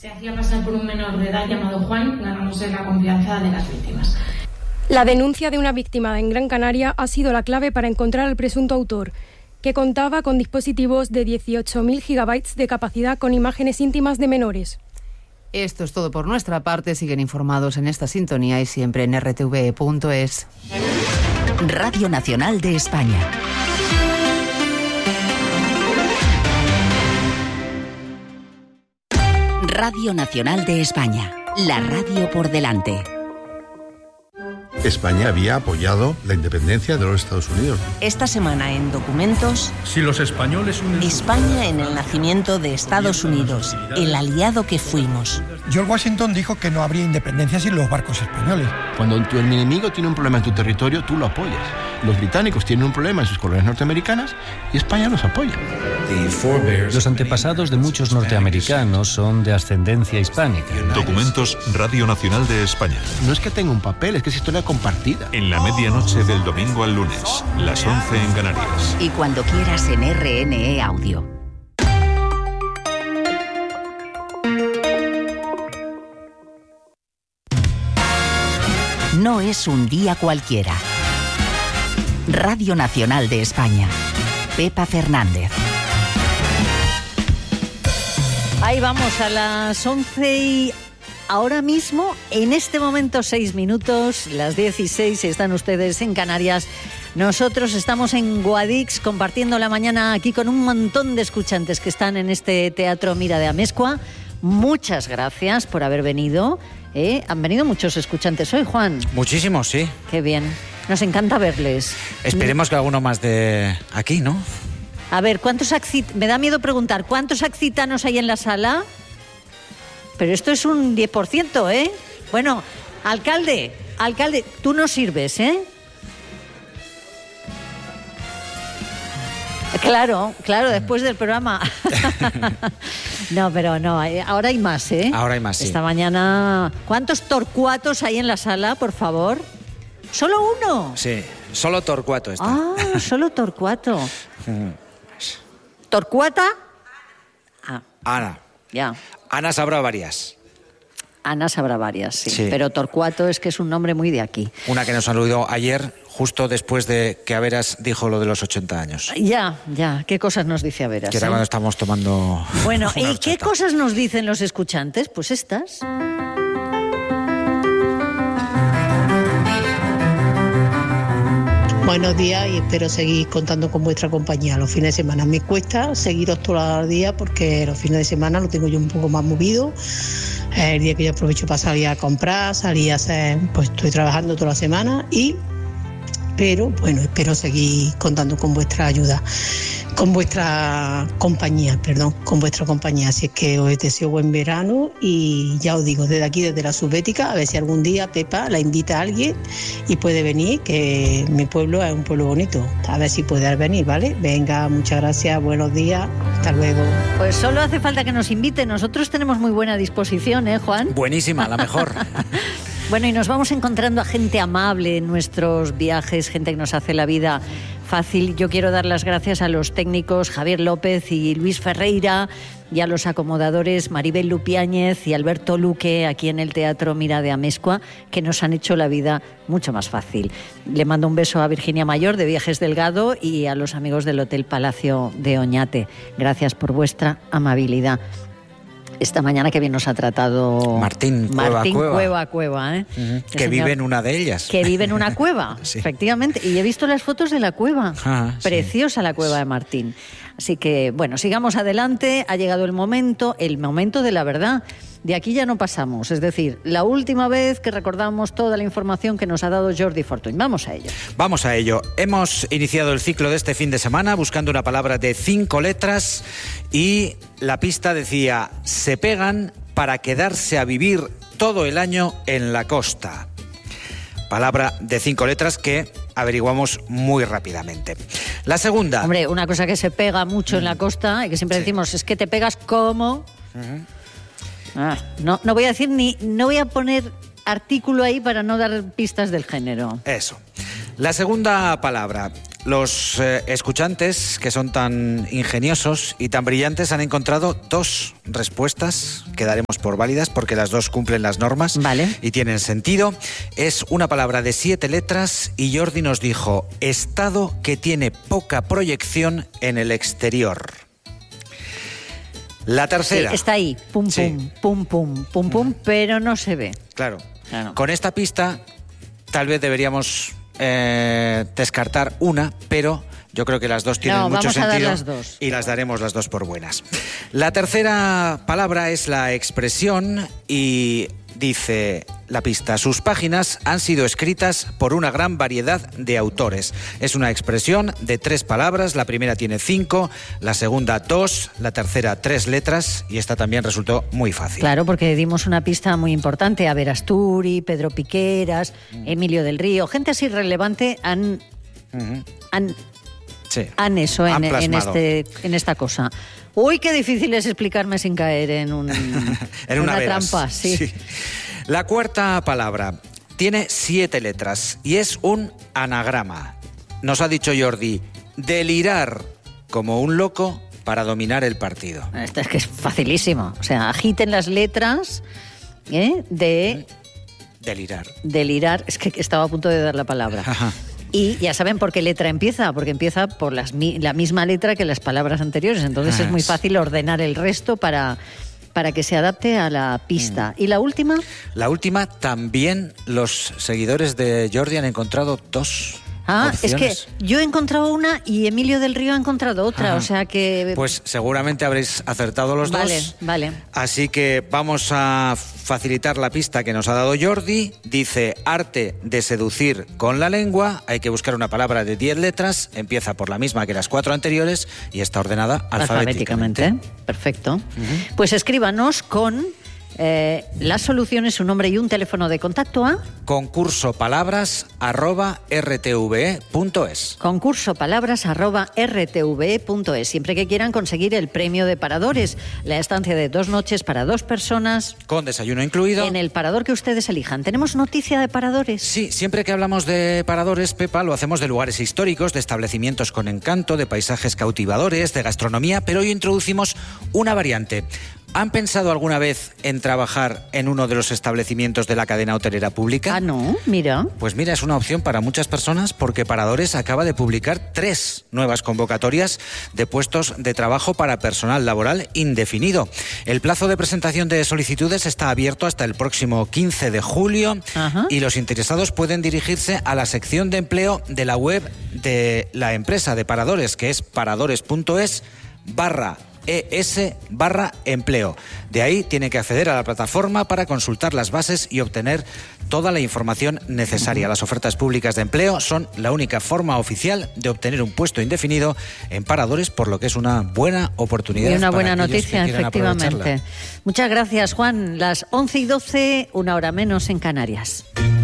Se hacía pasar por un menor de edad llamado Juan, ganándose la confianza de las víctimas. La denuncia de una víctima en Gran Canaria ha sido la clave para encontrar al presunto autor, que contaba con dispositivos de 18.000 gigabytes de capacidad con imágenes íntimas de menores. Esto es todo por nuestra parte. Siguen informados en esta sintonía y siempre en rtv.es. Radio Nacional de España. Radio Nacional de España. La radio por delante. España había apoyado la independencia de los Estados Unidos. Esta semana en Documentos, si los españoles España en el nacimiento de Estados Unidos, el aliado que fuimos. George Washington dijo que no habría independencia sin los barcos españoles. Cuando tu enemigo tiene un problema en tu territorio, tú lo apoyas. Los británicos tienen un problema en sus colonias norteamericanas y España los apoya. Los antepasados de muchos norteamericanos son de ascendencia hispánica. Documentos Radio Nacional de España. No es que tenga un papel, es que es historia compartida. En la medianoche del domingo al lunes, las 11 en Canarias. Y cuando quieras en RNE Audio. No es un día cualquiera. Radio Nacional de España. Pepa Fernández. Ahí vamos a las 11 y ahora mismo, en este momento 6 minutos, las 16, están ustedes en Canarias. Nosotros estamos en Guadix compartiendo la mañana aquí con un montón de escuchantes que están en este Teatro Mira de Amezcua. Muchas gracias por haber venido. Han venido muchos escuchantes hoy, Juan. Muchísimos, sí. Qué bien. Nos encanta verles. Esperemos que alguno más de aquí, ¿no? A ver, me da miedo preguntar, ¿cuántos accitanos hay en la sala? Pero esto es un 10%, ¿eh? Bueno, alcalde, tú nos sirves, ¿eh? Claro, después del programa. No, pero no, ahora hay más, ¿eh? Ahora hay más, sí. Esta mañana... ¿Cuántos torcuatos hay en la sala, por favor? ¿Solo uno? Sí, solo Torcuato está. Ah, solo Torcuato. ¿Torcuata? Ana. Ya. Ana sabrá varias. Ana sabrá varias, sí. Pero Torcuato es que es un nombre muy de aquí. Una que nos saludó ayer, justo después de que Averas dijo lo de los 80 años. Ya. ¿Qué cosas nos dice Averas? Que era cuando estamos tomando... Bueno, ¿y qué cosas nos dicen los escuchantes? Pues estas... Buenos días y espero seguir contando con vuestra compañía los fines de semana. Me cuesta seguiros todos los días porque los fines de semana lo tengo yo un poco más movido. El día que yo aprovecho para salir a comprar, salir a hacer, pues estoy trabajando toda la semana pero bueno, espero seguir contando con vuestra ayuda, con vuestra compañía. Así es que os deseo buen verano y ya os digo, desde aquí, desde la Subbética, a ver si algún día Pepa la invita a alguien y puede venir, que mi pueblo es un pueblo bonito. A ver si puede venir, ¿vale? Venga, muchas gracias, buenos días, hasta luego. Pues solo hace falta que nos invite. Nosotros tenemos muy buena disposición, ¿eh, Juan? Buenísima, la mejor. Bueno, y nos vamos encontrando a gente amable en nuestros viajes, gente que nos hace la vida fácil. Yo quiero dar las gracias a los técnicos Javier López y Luis Ferreira y a los acomodadores Maribel Lupiáñez y Alberto Luque aquí en el Teatro Mira de Amezcua, que nos han hecho la vida mucho más fácil. Le mando un beso a Virginia Mayor de Viajes Delgado y a los amigos del Hotel Palacio de Oñate. Gracias por vuestra amabilidad. Esta mañana que bien nos ha tratado Martín Cueva, ¿eh? Que vive en una de ellas. Que vive en una cueva, sí. Efectivamente. Y he visto las fotos de la cueva. Preciosa, sí. La cueva de Martín. Así que, bueno, sigamos adelante. Ha llegado el momento de la verdad. De aquí ya no pasamos. Es decir, la última vez que recordamos toda la información que nos ha dado Jordi Fortuny. Vamos a ello. Hemos iniciado el ciclo de este fin de semana buscando una palabra de 5 letras y la pista decía: se pegan para quedarse a vivir todo el año en la costa. Palabra de 5 letras que averiguamos muy rápidamente. La segunda. Hombre, una cosa que se pega mucho en la costa y que siempre decimos es que te pegas como... No voy a decir no voy a poner artículo ahí para no dar pistas del género. Eso. La segunda palabra. los escuchantes, que son tan ingeniosos y tan brillantes, han encontrado 2 respuestas que daremos por válidas porque las 2 cumplen las normas y tienen sentido. Es una palabra de 7 letras y Jordi nos dijo: estado que tiene poca proyección en el exterior. La tercera. Sí, está ahí, pum, pum, pero no se ve. Claro. Con esta pista tal vez deberíamos descartar una, pero yo creo que las 2 tienen mucho sentido, dar las 2. Y las daremos las 2 por buenas. La tercera palabra es la expresión y dice la pista: sus páginas han sido escritas por una gran variedad de autores. Es una expresión de 3 palabras, la primera tiene 5, la segunda 2, la tercera 3 letras y esta también resultó muy fácil. Claro, porque dimos una pista muy importante. Aver Asturi, Pedro Piqueras, Emilio del Río, gente así relevante han en esta cosa. Uy, qué difícil es explicarme sin caer en una trampa. Sí. La cuarta palabra tiene 7 letras y es un anagrama. Nos ha dicho Jordi: delirar como un loco para dominar el partido. Esto es que es facilísimo. O sea, agiten las letras de... Delirar. Delirar. Es que estaba a punto de dar la palabra. Ajá. Y ya saben por qué letra empieza, porque empieza por la misma letra que las palabras anteriores. Entonces es muy fácil ordenar el resto para que se adapte a la pista. ¿Y la última? La última también los seguidores de Jordi han encontrado 2 opciones. Es que yo he encontrado una y Emilio del Río ha encontrado otra, o sea que... Pues seguramente habréis acertado los 2. Vale. Así que vamos a facilitar la pista que nos ha dado Jordi. Dice: arte de seducir con la lengua. Hay que buscar una palabra de 10 letras, empieza por la misma que las 4 anteriores y está ordenada alfabéticamente. Perfecto. Pues escríbanos con... las soluciones, su nombre y un teléfono de contacto a concursopalabras@rtve.es. concursopalabras@rtve.es. Siempre que quieran conseguir el premio de Paradores, la estancia de 2 noches para 2 personas con desayuno incluido en el parador que ustedes elijan. ¿Tenemos noticia de paradores? Sí, siempre que hablamos de paradores, Pepa, lo hacemos de lugares históricos, de establecimientos con encanto, de paisajes cautivadores, de gastronomía, pero hoy introducimos una variante. ¿Han pensado alguna vez en trabajar en uno de los establecimientos de la cadena hotelera pública? Ah, no, mira. Pues mira, es una opción para muchas personas porque Paradores acaba de publicar 3 nuevas convocatorias de puestos de trabajo para personal laboral indefinido. El plazo de presentación de solicitudes está abierto hasta el próximo 15 de julio y los interesados pueden dirigirse a la sección de empleo de la web de la empresa de Paradores, que es paradores.es/empleo. De ahí tiene que acceder a la plataforma para consultar las bases y obtener toda la información necesaria. Las ofertas públicas de empleo son la única forma oficial de obtener un puesto indefinido en Paradores, por lo que es una buena oportunidad. Y una buena para noticia, que efectivamente. Muchas gracias, Juan. Las 11:12, 1 hora menos en Canarias.